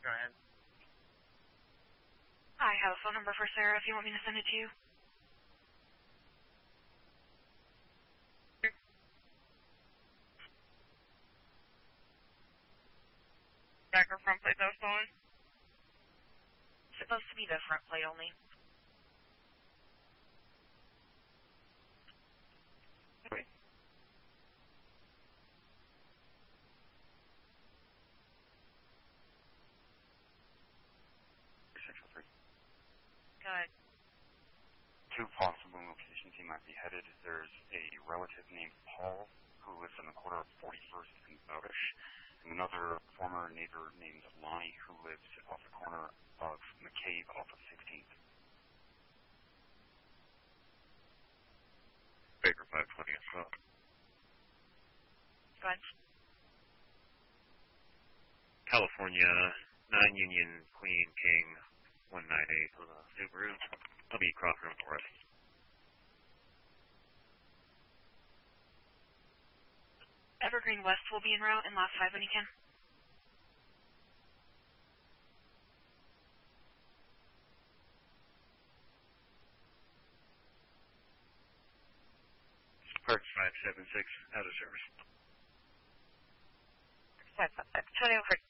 go ahead. I have a phone number for Sarah if you want me to send it to you. Back or front plate that was stolen? Supposed to be the front plate only. Okay. Go ahead. Two possible locations he might be headed. There's a relative named Paul who lives on the corner of 41st and Bowdish, and another former neighbor named Lonnie who lives off the corner of McCabe off of 16th. Baker 520 as well. Go ahead. California, 9 Union, Queen, King, 198 on a Subaru. I'll be crossing for us. Evergreen West will be en route in last 5 when you can. Park 576 out of service. 556. 20 over.